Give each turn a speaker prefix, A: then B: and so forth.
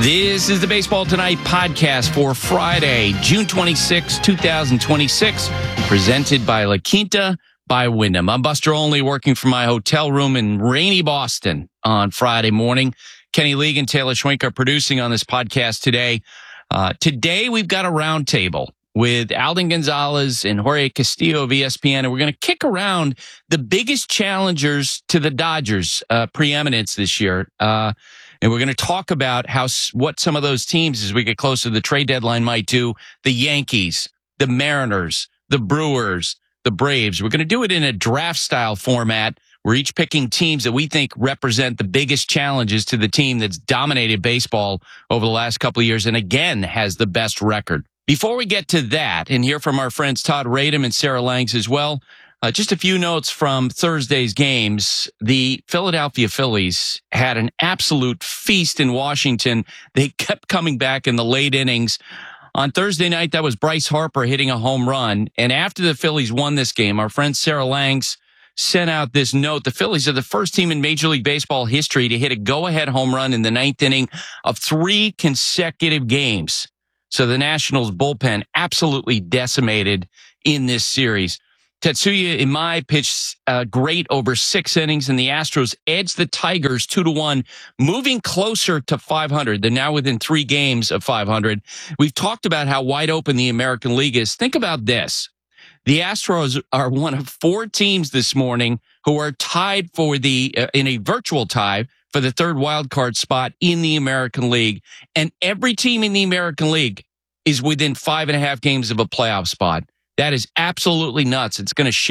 A: This is the Baseball Tonight podcast for Friday, June 26, 2026, presented by La Quinta by Wyndham. I'm Buster Olney, working from my hotel room in rainy Boston on Friday morning. Kenny League and Taylor Schwenk are producing on this podcast today. Today, we've got a roundtable with Alden Gonzalez and Jorge Castillo of ESPN, and we're going to kick around the biggest challengers to the Dodgers' preeminence this year. And we're going to talk about what some of those teams, as we get closer to the trade deadline, might do. The Yankees, the Mariners, the Brewers, the Braves. We're going to do it in a draft-style format. We're each picking teams that we think represent the biggest challenges to the team that's dominated baseball over the last couple of years and, again, has the best record. Before we get to that and hear from our friends Todd Radom and Sarah Langs as well, just a few notes from Thursday's games. The Philadelphia Phillies had an absolute feast in Washington. They kept coming back in the late innings. On Thursday night, that was Bryce Harper hitting a home run. And after the Phillies won this game, our friend Sarah Langs sent out this note. The Phillies are the first team in Major League Baseball history to hit a go-ahead home run in the ninth inning of 3 consecutive games. So the Nationals bullpen absolutely decimated in this series. Tetsuya Imai pitched great over 6 innings, and the Astros edged the Tigers 2-1, moving closer to 500. They're now within 3 games of 500. We've talked about how wide open the American League is. Think about this. The Astros are one of 4 teams this morning who are tied for in a virtual tie for the 3rd wild card spot in the American League. And every team in the American League is within 5.5 games of a playoff spot. That is absolutely nuts. It's going to